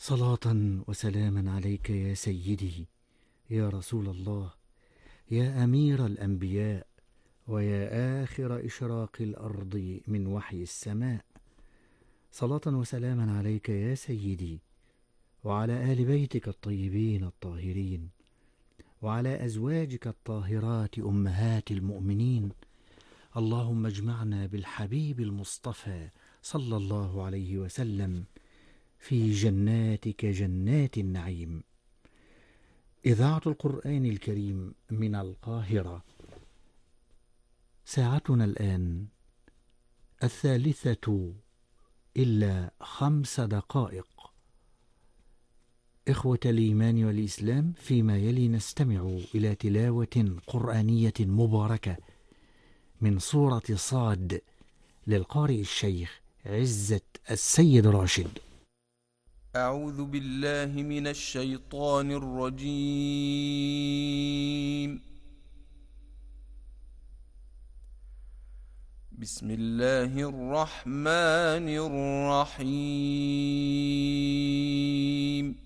صلاة وسلاما عليك يا سيدي، يا رسول الله، يا أمير الأنبياء، ويا آخر إشراق الأرض من وحي السماء. صلاة وسلاما عليك يا سيدي، وعلى آل بيتك الطيبين الطاهرين، وعلى أزواجك الطاهرات أمهات المؤمنين. اللهم اجمعنا بالحبيب المصطفى صلى الله عليه وسلم في جناتك جنات النعيم. إذاعة القرآن الكريم من القاهرة. ساعتنا الآن 3:05. إخوة الإيمان والإسلام، فيما يلي نستمع إلى تلاوة قرآنية مباركة من سورة صاد للقارئ الشيخ عزت السيد راشد. أعوذ بالله من الشيطان الرجيم. بسم الله الرحمن الرحيم.